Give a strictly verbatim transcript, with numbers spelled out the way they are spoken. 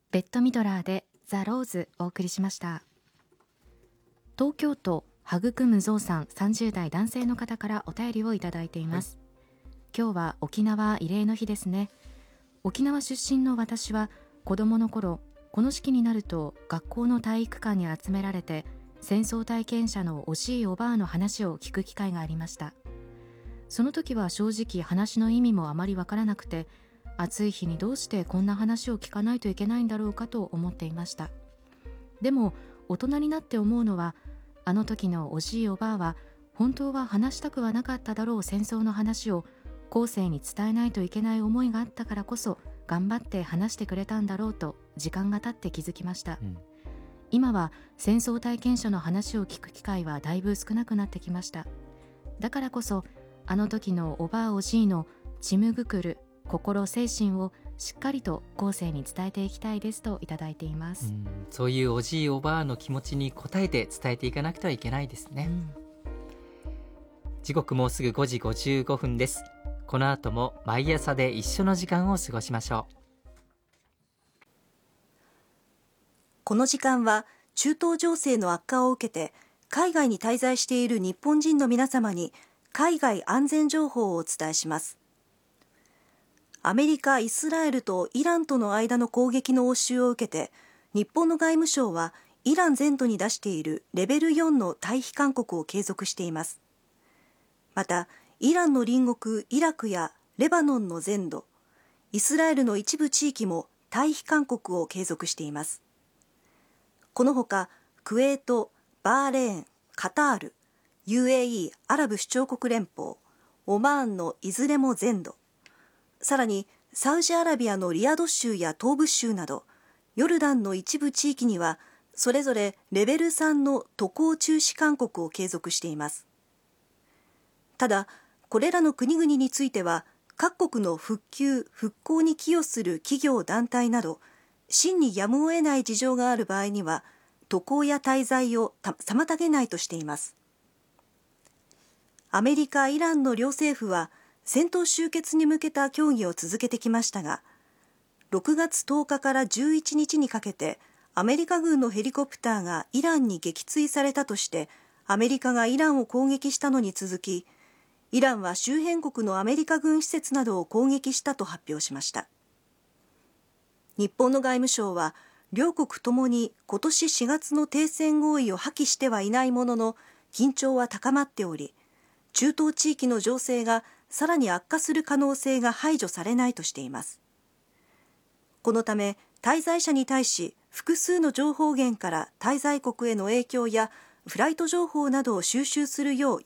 ベッドミドラーでザ・ローズお送りしました。東京都育むゾウさんさんじゅう代男性の方からお便りをいただいています、はい、今日は沖縄慰霊の日ですね。沖縄出身の私は子供の頃、この時期になると学校の体育館に集められて戦争体験者のおじいおばあの話を聞く機会がありました。その時は正直話の意味もあまりわからなくて、暑い日にどうしてこんな話を聞かないといけないんだろうかと思っていました。でも大人になって思うのは、あの時のおじいおばあは本当は話したくはなかっただろう戦争の話を後世に伝えないといけない思いがあったからこそ頑張って話してくれたんだろうと時間が経って気づきました、うん、今は戦争体験者の話を聞く機会はだいぶ少なくなってきました。だからこそあの時のおばあおじいのちむぐくる心精神をしっかりと後世に伝えていきたいですといただいています。 うん、そういうおじいおばあの気持ちに応えて伝えていかなくてはいけないですね、うん、時刻もうすぐごじごじゅうごふんです。この後も毎朝で一緒の時間を過ごしましょう。 この時間は中東情勢の悪化を受けて海外に滞在している日本人の皆様に海外安全情報をお伝えします。アメリカ、イスラエルとイランとの間の攻撃の応酬を受けて、日本の外務省はイラン全土に出しているレベルよんの退避勧告を継続しています。また、イランの隣国イラクやレバノンの全土、イスラエルの一部地域も退避勧告を継続しています。このほか、クウェート、バーレーン、カタール、ユーエーイー アラブ首長国連邦、オマーンのいずれも全土、さらにサウジアラビアのリヤド州や東部州などヨルダンの一部地域にはそれぞれレベルさんの渡航中止勧告を継続しています。ただこれらの国々については各国の復旧・復興に寄与する企業団体など真にやむを得ない事情がある場合には渡航や滞在を妨げないとしています。アメリカ・イランの両政府は戦闘終結に向けた協議を続けてきましたが、ろくがつとおかからじゅういちにちにかけてアメリカ軍のヘリコプターがイランに撃墜されたとしてアメリカがイランを攻撃したのに続き、イランは周辺国のアメリカ軍施設などを攻撃したと発表しました。日本の外務省は両国ともに今年しがつの停戦合意を破棄してはいないものの緊張は高まっており、中東地域の情勢がさらに悪化する可能性が排除されないとしています。このため滞在者に対し複数の情報源から滞在国への影響やフライト情報などを収集するよう